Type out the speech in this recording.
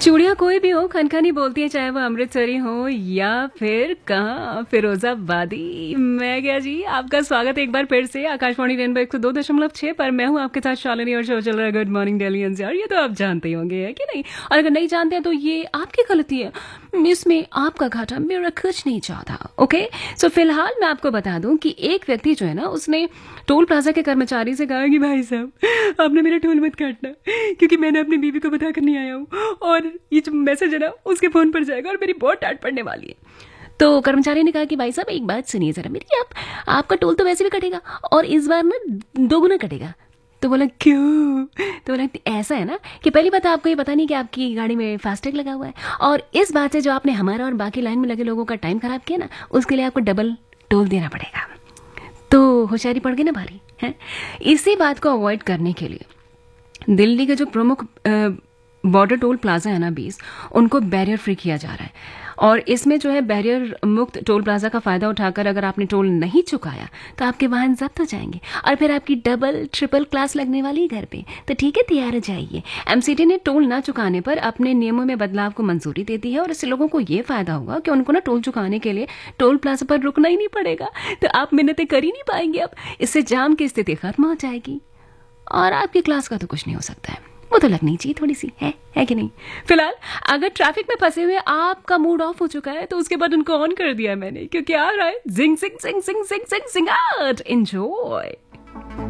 चूड़ियाँ कोई भी हो, खनखनी बोलती है, चाहे वो अमृतसरी हो या फिर कहाँ फिरोजाबादी। मैं क्या जी, आपका स्वागत एक बार फिर से आकाशवाणी रेनबो 102.6 पर। मैं हूँ आपके साथ शालिनी और शो चल रहा है गुड मॉर्निंग दिल्ली यार। ये तो आप जानते ही होंगे, है कि नहीं? और अगर नहीं जानते हैं तो ये आपकी गलती है, इसमें आपका घाटा मेरा कुछ नहीं चाहता। ओके, सो फिलहाल मैं आपको बता दूं कि एक व्यक्ति जो है ना, उसने टोल प्लाजा के कर्मचारी से कहा कि भाई साहब आपने मेरा टोल मत काटना, क्योंकि मैंने अपनी बीवी को बता कर नहीं आया हूँ और ये जो मैसेज है ना उसके फोन पर जाएगा और मेरी बहुत डांट पड़ने वाली है। तो कर्मचारी ने कहा कि भाई साहब एक बात सुनिए जरा मेरी, आपका टोल तो वैसे भी कटेगा और इस बार ना दोगुना कटेगा। तो बोला क्यों? तो बोला ऐसा है ना कि पहली बात आपको ये पता नहीं कि आपकी गाड़ी में फास्टैग लगा हुआ है, और इस बात से जो आपने हमारा और बाकी लाइन में लगे लोगों का टाइम खराब किया ना, उसके लिए आपको डबल टोल देना पड़ेगा। तो होशियारी पड़ गई ना भारी है। इसी बात को अवॉइड करने के लिए दिल्ली के जो प्रमुख बॉर्डर टोल प्लाजा है ना 20, उनको बैरियर फ्री किया जा रहा है। और इसमें जो है बैरियर मुक्त टोल प्लाजा का फायदा उठाकर अगर आपने टोल नहीं चुकाया तो आपके वाहन जब्त हो जाएंगे और फिर आपकी डबल ट्रिपल क्लास लगने वाली है घर पे। तो ठीक है, तैयार हो जाइए। एमसीटी ने टोल ना चुकाने पर अपने नियमों में बदलाव को मंजूरी दे दी है और इससे लोगों को ये फायदा होगा कि उनको ना टोल चुकाने के लिए टोल प्लाजा पर रुकना ही नहीं पड़ेगा। तो आप मिन्नतें कर ही नहीं पाएंगे। अब इससे जाम की स्थिति खत्म हो जाएगी और आपकी क्लास का तो कुछ नहीं हो सकता है, वो तो लगनी चाहिए थोड़ी सी, है कि नहीं? फिलहाल अगर ट्रैफिक में फंसे हुए आपका मूड ऑफ हो चुका है तो उसके बाद उनको ऑन कर दिया मैंने, क्योंकि आ रहा है जिंग जिंग जिंग जिंग जिंग जिंग जिंग आउट। एंजॉय।